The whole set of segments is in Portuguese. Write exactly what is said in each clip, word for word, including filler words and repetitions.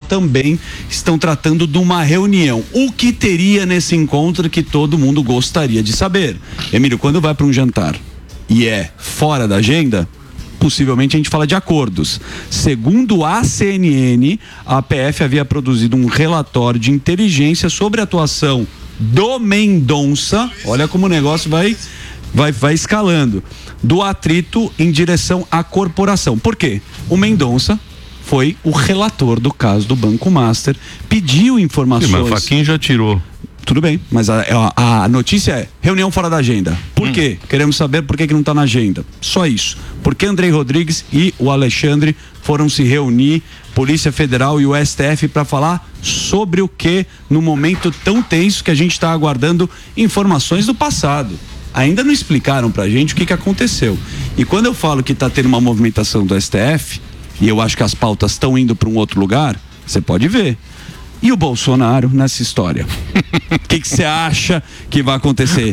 também estão tratando de uma reunião. O que teria nesse encontro que todo mundo gostaria de saber? Emílio, quando vai para um jantar e é fora da agenda, possivelmente a gente fala de acordos. Segundo a C N N, a P F havia produzido um relatório de inteligência sobre a atuação do Mendonça, olha como o negócio vai, vai, vai escalando, do atrito em direção à corporação. Por quê? O Mendonça foi o relator do caso do Banco Master, pediu informações... Sim, mas o Fachin já tirou. Tudo bem, mas a, a, a notícia é reunião fora da agenda. Por hum. quê? Queremos saber por que, que não está na agenda. Só isso. Porque Andrei Rodrigues e o Alexandre foram se reunir, Polícia Federal e o S T F, para falar sobre o que, no momento tão tenso que a gente está aguardando informações do passado. Ainda não explicaram pra gente o que, que aconteceu. E quando eu falo que está tendo uma movimentação do S T F, e eu acho que as pautas estão indo para um outro lugar, você pode ver. E o Bolsonaro nessa história? O que você acha que vai acontecer?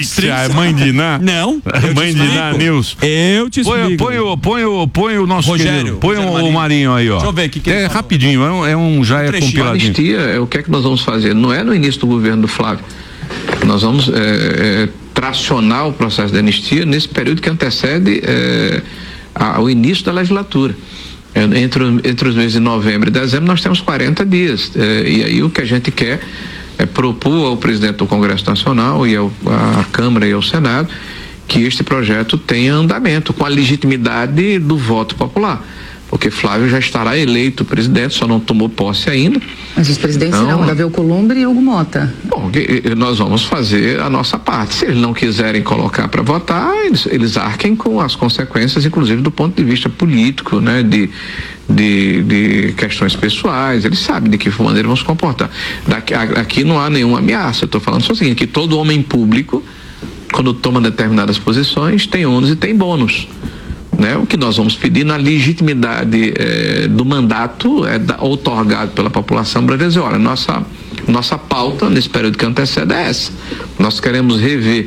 É mãe de Iná? Não. Mãe de Iná News. Eu te explico. Põe, põe, o, põe, o, põe o nosso Rogério, querido. Põe Rogério o Marinho. Marinho aí, ó. Deixa eu ver o que, que É rapidinho, é um, é um já é compiladinho. Anistia, é, o que é que nós vamos fazer? Não é no início do governo do Flávio. Nós vamos é, é, tracionar o processo de anistia nesse período que antecede é, a, o início da legislatura. Entre, entre os meses de novembro e dezembro nós temos quarenta dias, eh, e aí o que a gente quer é propor ao presidente do Congresso Nacional e ao, à Câmara e ao Senado que este projeto tenha andamento com a legitimidade do voto popular, porque Flávio já estará eleito presidente, só não tomou posse ainda. Mas os presidentes então, serão Davi Alcolumbre e Hugo Mota. Bom, nós vamos fazer a nossa parte. Se eles não quiserem colocar para votar, eles, eles arquem com as consequências, inclusive do ponto de vista político, né? De, de, de questões pessoais, eles sabem de que maneira vão se comportar. Daqui, aqui não há nenhuma ameaça, eu estou falando só o seguinte, que todo homem público, quando toma determinadas posições, tem ônus e tem bônus. Né? O que nós vamos pedir na legitimidade eh, do mandato é da, outorgado pela população brasileira. Olha, nossa, nossa pauta nesse período que antecede é essa. Nós queremos rever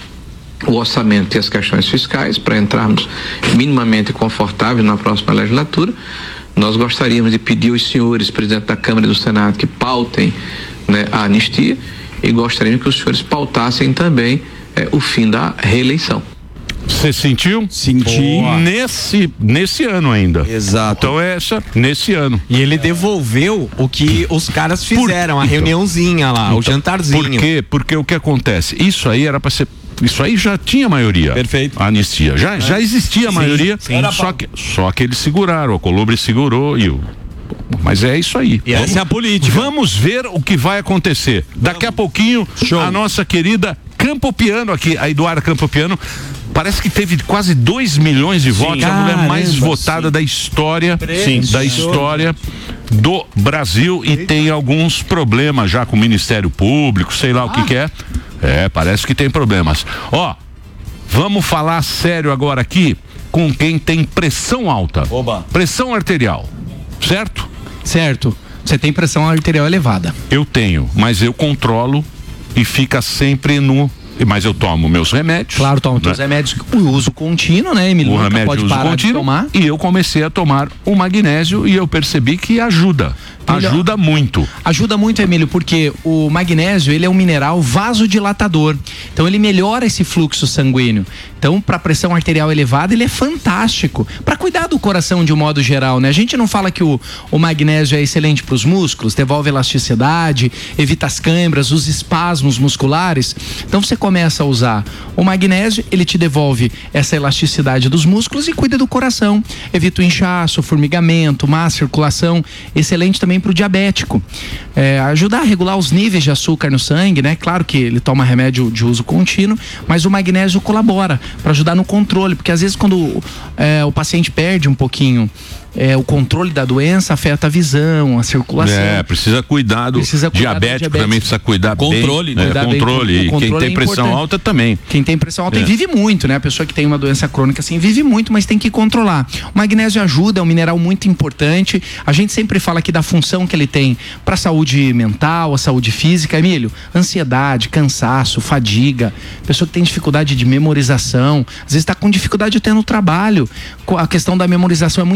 o orçamento e as questões fiscais para entrarmos minimamente confortáveis na próxima legislatura. Nós gostaríamos de pedir aos senhores, presidente da Câmara e do Senado, que pautem, né, a anistia, e gostaríamos que os senhores pautassem também eh, o fim da reeleição. Você sentiu? Senti. Nesse, nesse ano ainda. Exato. Então é essa, nesse ano. E ele devolveu o que os caras fizeram, Por, a reuniãozinha lá, então, o jantarzinho. Por quê? Porque o que acontece? Isso aí era para ser... Isso aí já tinha maioria. Perfeito. A anistia. Já, é. já existia a maioria, sim, sim. Só, que, só que eles seguraram. O Alcolumbre segurou e o... Mas é isso aí. E essa é a política. Vamos ver o que vai acontecer. Daqui a pouquinho, Show. a nossa querida Campopiano aqui, a Eduarda Campopiano, parece que teve quase dois milhões de sim, votos, caramba, a mulher mais votada sim. da história, sim, da história do Brasil, e tem alguns problemas já com o Ministério Público, sei lá ah. o que que é. É, parece que tem problemas. Ó, vamos falar sério agora aqui com quem tem pressão alta. Oba. Pressão arterial, certo? Certo. Você tem pressão arterial elevada. Eu tenho, mas eu controlo e fica sempre no... Mas eu tomo meus remédios. Claro, tomo né? os remédios. O uso contínuo, né, Emílio? O remédio pode uso parar contínuo, de tomar. E eu comecei a tomar o magnésio e eu percebi que ajuda. Ajuda muito. Ajuda muito, Emílio, porque o magnésio, ele é um mineral vasodilatador. Então ele melhora esse fluxo sanguíneo. Então, para pressão arterial elevada, ele é fantástico. Para cuidar do coração de um modo geral, né? A gente não fala que o, o magnésio é excelente para os músculos, devolve elasticidade, evita as câimbras, os espasmos musculares. Então você começa a usar o magnésio, ele te devolve essa elasticidade dos músculos e cuida do coração. Evita o inchaço, o formigamento, má circulação. Excelente também para o diabético. É, ajudar a regular os níveis de açúcar no sangue, né? Claro que ele toma remédio de uso contínuo, mas o magnésio colabora para ajudar no controle, porque às vezes quando é, o paciente perde um pouquinho É, o controle da doença afeta a visão, a circulação. É, precisa cuidar do precisa cuidar diabético, do diabético, também precisa cuidar controle, bem. Cuidar é, controle, bem, e quem tem é pressão alta também. Quem tem pressão alta é. e vive muito, né? A pessoa que tem uma doença crônica assim, vive muito, mas tem que controlar. O magnésio ajuda, é um mineral muito importante. A gente sempre fala aqui da função que ele tem para a saúde mental, a saúde física. Emílio, ansiedade, cansaço, fadiga, pessoa que tem dificuldade de memorização, às vezes está com dificuldade até no trabalho. A questão da memorização é muita informação.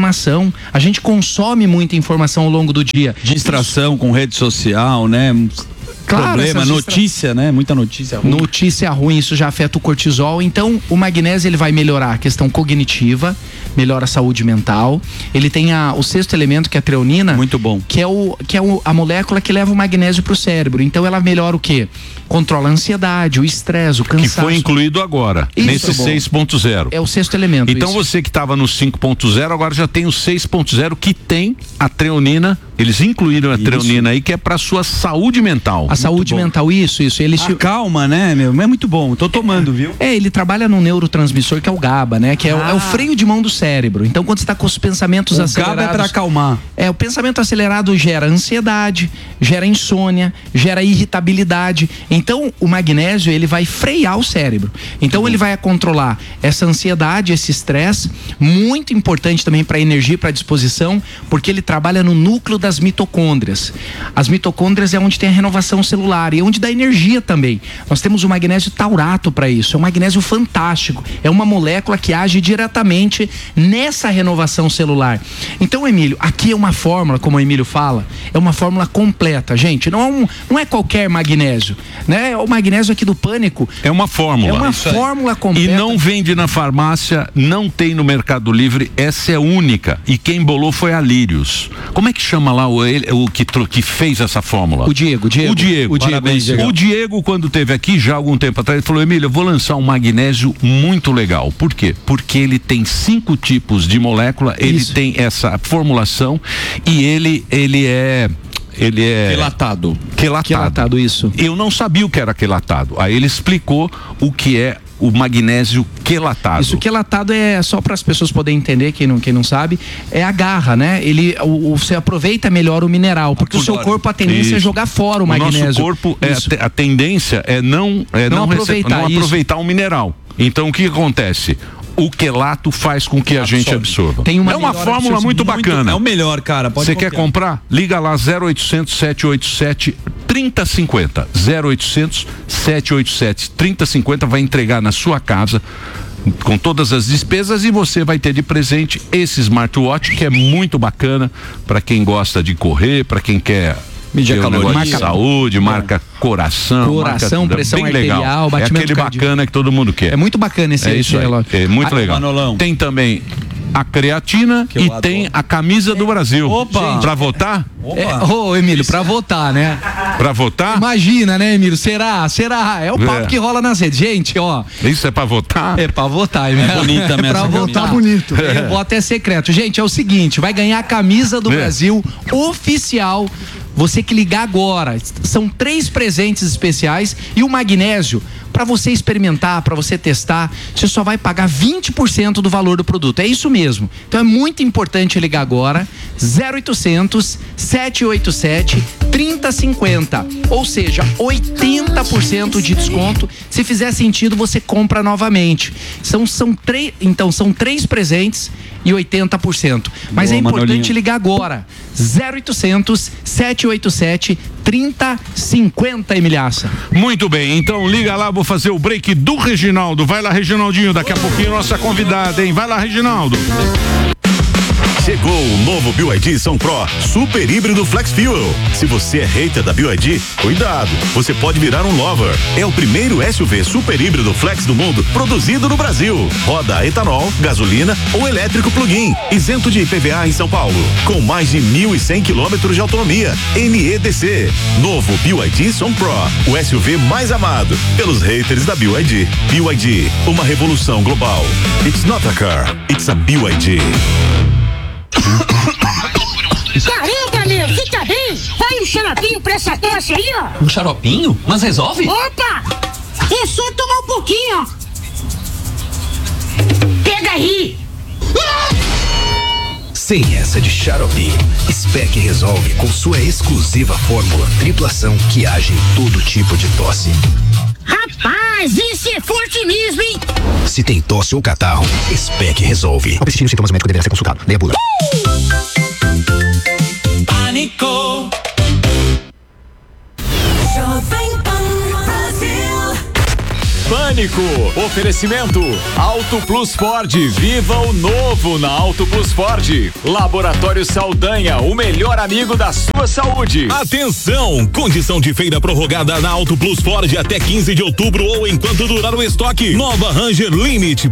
informação. A gente consome muita informação ao longo do dia. Distração com rede social, né? Claro, problema, notícia, distra... né? Muita notícia ruim. Notícia ruim, isso já afeta o cortisol. Então, o magnésio ele vai melhorar a questão cognitiva, melhora a saúde mental. Ele tem a, o sexto elemento, que é a treonina. Muito bom. Que é, o, que é o, a molécula que leva o magnésio para o cérebro. Então, ela melhora o quê? Controla a ansiedade, o estresse, o cansaço. Que foi incluído agora, isso, nesse seis ponto zero. É o sexto elemento. Então, isso. você que estava no cinco ponto zero, agora já tem o seis ponto zero, que tem a treonina. Eles incluíram a isso. treonina aí, que é para sua saúde mental. A saúde mental, isso, isso. Ele ah, calma, né, meu? É muito bom. Tô tomando, é, viu? É, ele trabalha num neurotransmissor que é o GABA, né? Que é, ah. o, é o freio de mão do cérebro. Então, quando você tá com os pensamentos o acelerados... O GABA é pra acalmar. É, o pensamento acelerado gera ansiedade, gera insônia, gera irritabilidade. Então, o magnésio, ele vai frear o cérebro. Então, ele vai controlar essa ansiedade, esse estresse. Muito importante também para energia e para disposição, porque ele trabalha no núcleo das mitocôndrias. As mitocôndrias é onde tem a renovação celular e onde dá energia também. Nós temos o magnésio taurato para isso. É um magnésio fantástico. É uma molécula que age diretamente nessa renovação celular. Então, Emílio, aqui é uma fórmula, como o Emílio fala, é uma fórmula completa, gente. Não é, um, não é qualquer magnésio, né? O magnésio aqui do Pânico é uma fórmula. É uma fórmula completa. E não vende na farmácia, não tem no Mercado Livre. Essa é única. E quem bolou foi a Lírios. Como é que chama lá o, ele, o que, que fez essa fórmula? O Diego, Diego. O Diego. O Diego, Parabéns, Diego. O Diego, quando teve aqui já há algum tempo atrás, ele falou: Emílio, eu vou lançar um magnésio muito legal. Por quê? Porque ele tem cinco tipos de molécula, ele Isso. tem essa formulação e ele, ele é... Ele é... Quelatado. Quelatado. Quelatado, isso. Eu não sabia o que era quelatado. Aí ele explicou o que é o magnésio quelatado. Isso, quelatado é só para as pessoas poderem entender, quem não, quem não sabe, é a garra, né? Ele, o, o, você aproveita melhor o mineral, porque o seu corpo, a tendência isso. é jogar fora o, o magnésio. O nosso corpo, é, a, a tendência é não, é não, não aproveitar, não aproveitar o mineral. Então, o que acontece? O quelato faz com que a gente absorva. Tem uma é uma fórmula muito bacana. É o melhor, cara. Você quer comprar? Liga lá zero oitocentos, sete oito sete, trinta cinquenta. zero oitocentos, sete oito sete, trinta cinquenta vai entregar na sua casa com todas as despesas e você vai ter de presente esse smartwatch que é muito bacana para quem gosta de correr, para quem quer medir caloria, marca saúde, marca coração, coração, marca pressão bem arterial, legal. batimento é aquele cardíaco. Bacana que todo mundo quer. É muito bacana esse, é isso esse relógio. É muito a, legal. Manolão. Tem também a creatina e adoro. Tem a camisa do Brasil. Opa! Pra votar? É, ô, Emílio, pra votar, né? Pra votar? Imagina, né, Emílio? Será? Será? É o papo é. que rola nas redes. Gente, ó. Isso é pra votar? É pra votar, Emílio. É bonita mesmo. É pra votar bonito. É. O voto é secreto. Gente, é o seguinte, vai ganhar a camisa do é. Brasil oficial. Você que ligar agora. São três presentes especiais e o magnésio, para você experimentar, para você testar, você só vai pagar vinte por cento do valor do produto. É isso mesmo. Então é muito importante ligar agora. zero oitocentos, sete oito sete, trinta cinquenta. Ou seja, oitenta por cento de desconto. Se fizer sentido, você compra novamente. São, são três, então, são três presentes e oitenta por cento. Mas Boa, é importante Manolinho. ligar agora. zero oitocentos, sete oito sete, trinta cinquenta, Emilhaça. Muito bem, então liga lá, vou fazer o break do Reginaldo. Vai lá, Reginaldinho, daqui a pouquinho nossa convidada, hein? Vai lá, Reginaldo. Chegou o novo B Y D São Pro Super Híbrido Flex Fuel. Se você é hater da B Y D, cuidado, você pode virar um lover. É o primeiro S U V Super Híbrido Flex do mundo produzido no Brasil. Roda a etanol, gasolina ou elétrico plug-in, isento de I P V A em São Paulo, com mais de mil e cem quilômetros de autonomia. N E D C. Novo B Y D São Pro, o S U V mais amado pelos haters da B Y D. B Y D, uma revolução global. It's not a car, it's a B Y D. Caramba, meu, você tá bem? Vai um xaropinho pra essa tosse aí, ó. Um xaropinho? Mas resolve? Opa! É só tomar um pouquinho, ó. Pega aí. Sem essa de xarope, Spec resolve com sua exclusiva fórmula triplação que age em todo tipo de tosse. Rapaz, isso é forte mesmo, hein? Se tem tosse ou catarro, Spec resolve. Ao persistir os sintomas, o médico deverá ser consultado. Leia a bula. Pânico. Pânico. Oferecimento Auto Plus Ford. Viva o novo na Auto Plus Ford. Laboratório Saldanha, o melhor amigo da sua saúde. Atenção! Condição de feira prorrogada na Auto Plus Ford até quinze de outubro ou enquanto durar o estoque. Nova Ranger Limite